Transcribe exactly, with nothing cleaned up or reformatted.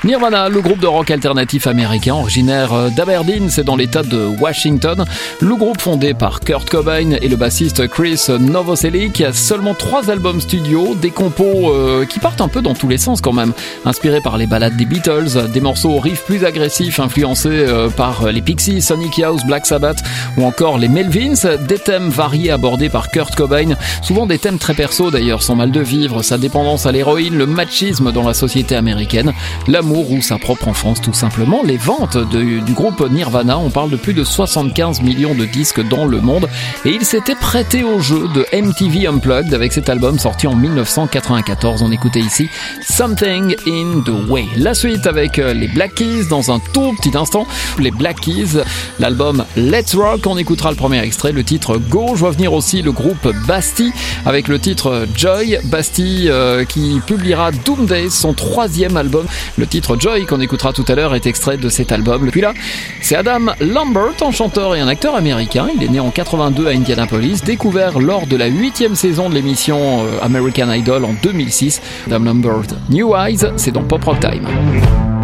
Nirvana, le groupe de rock alternatif américain originaire d'Aberdeen, c'est dans l'état de Washington. Le groupe fondé par Kurt Cobain et le bassiste Chris Novoselic a seulement trois albums studio, des compos euh, qui partent un peu dans tous les sens quand même, inspirés par les ballades des Beatles, des morceaux au riff plus agressifs influencés euh, par les Pixies, Sonic Youth, Black Sabbath ou encore les Melvins, des thèmes variés abordés par Kurt Cobain, souvent des thèmes très perso d'ailleurs, son mal de vivre, sa dépendance à l'héroïne, le machisme dans la société américaine, l'amour ou sa propre enfance tout simplement. Les ventes de, du groupe Nirvana, on parle de plus de soixante-quinze millions de disques dans le monde et il s'était prêté au jeu de M T V Unplugged avec cet album sorti en dix-neuf cent quatre-vingt-quatorze. On écoutait ici Something in the Way. La suite avec les Black Keys dans un tout petit instant. Les Black Keys, l'album Let's Rock, on écoutera le premier extrait, le titre Go. Je vois venir aussi le groupe Bastille avec le titre Joy. Bastille euh, qui publiera Doomday, son troisième album. Le titre Joy qu'on écoutera tout à l'heure est extrait de cet album. Puis là, c'est Adam Lambert, un chanteur et un acteur américain. Il est né en quatre-vingt-deux à Indianapolis, découvert lors de la huitième saison de l'émission American Idol en deux mille six. Adam Lambert, New Eyes, c'est dans Pop Rock Time.